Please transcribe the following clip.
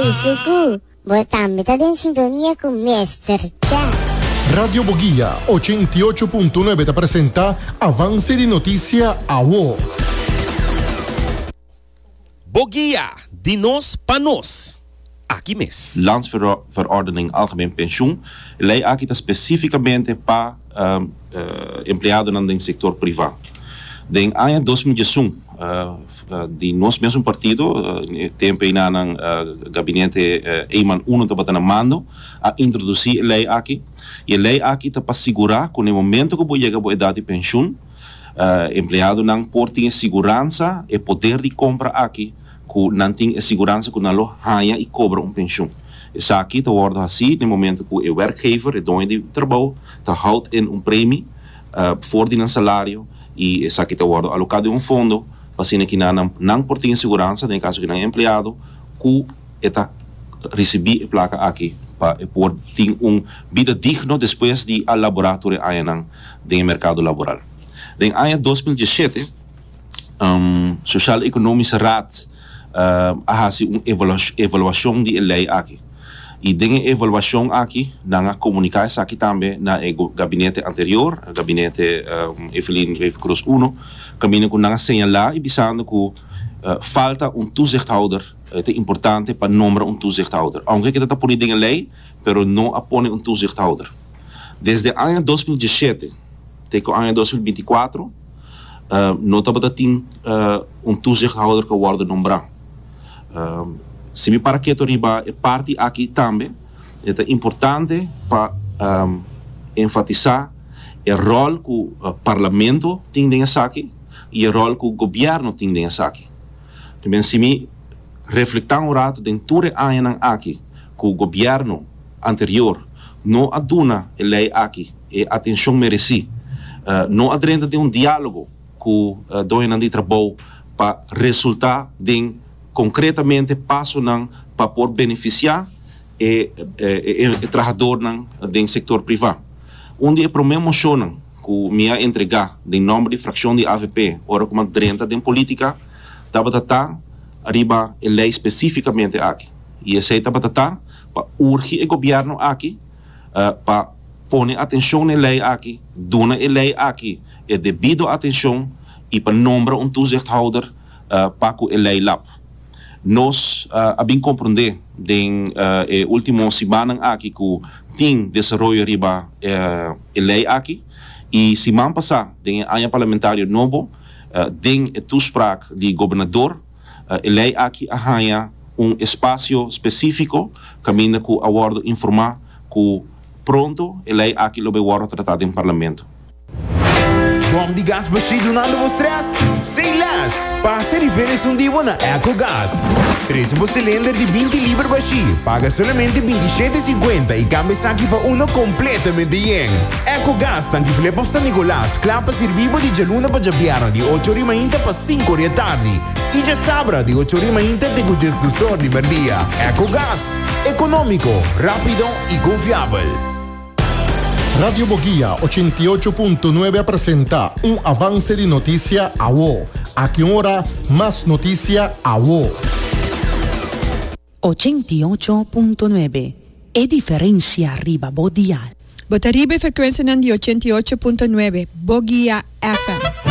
Suku, voltando in sintonia con Mr. Chat. Radio Boguía 88.9 te presenta Avance de Noticia AWO. Boguía, de nos pa nos. Aqui mes. Landsverordening Algemeen Pensioen lei aqui especificamente para empregado no sector privado. Em ano 2021, de nós mesmo partido, tempo na gabinete Eyman 1 estava na mando a introduzir a lei aqui. E a lei aqui está para segurar que no momento que você chega a idade de pensão, empregado não pode ter segurança e poder de compra aqui, que não tem segurança que não ganha e cobra pensão. Isso aqui está ordem assim, no momento que o werkgever, o dono de trabalho, está houdt in prêmio voor die salário e isso aqui está ordem alocado em fundo, para que não pode ter segurança, no caso que não é empregado, que está receber a placa aqui. Para poder ter vida digna depois de laboratório no mercado laboral. Em ano 2017, Sociaal-Economische Raad fez uma avaliação de lei aqui. E dessa avaliação aqui, nós comunicamos aqui também no gabinete anterior, o gabinete Evelyn Cruz 1, caminho com nós señalar e pensando que falta toezichthouder. Het is importante para nombrar toezichthouder. Aunque que está poniendo en la ley, pero no pone toezichthouder. Desde el año 2017 até o ano 2024, no estava tendo toezichthouder que wordt nombrado. Se me para que riba é parte aqui também, é importante para enfatizar o rol que o parlamento tem nessa aqui e o rol que o governo tem nessa aqui. Também se me reflectar rato dentro de anos aqui que o governo anterior não aduna a lei aqui e atenção merecida, não adrenda de diálogo com o dono de trabalho para resultar de concretamente passo para por beneficiar o trabalhador do setor privado. Onde é problema mocionam que me entregar em nome de fração de AVP, ora como adrenda de política, estava arriba a lei especificamente aqui. E essa estava para urgir o governo aqui para pôr atenção na lei aqui, dar a lei aqui a devida atenção e para nombrar toezichthouder para que a lei lap. Nós abim compreender den último semana aqui que tem desenvolvimento riba a lei aqui e semana passada den ano parlamentário novo den toespraak de governador a lei aqui arranha espaço específico caminho que a word informar que pronto a lei aqui lo vai tratado em parlamento. Bom de gás baixo nada vos stress? Sem less! Passa diferença dia na EcoGás. 3 cilindro de 20 libras baixo. Paga somente 27,50 e cambia aqui para uno completamente yen. EcoGás tanque flepa San Nicolás. Clapa servivo de jaluna para jabiara de 8h30 para 5h da tarde. E já sabra de 8h30 de congestor de merdia. EcoGás. Econômico, rápido e confiável. Radio Boguía 88.9 presenta un avance de noticia AWO. ¿A qué hora más noticia AWO? 88.9 e differenza arriba Bodia. Botaribe frequenza di 88.9 Boguía FM.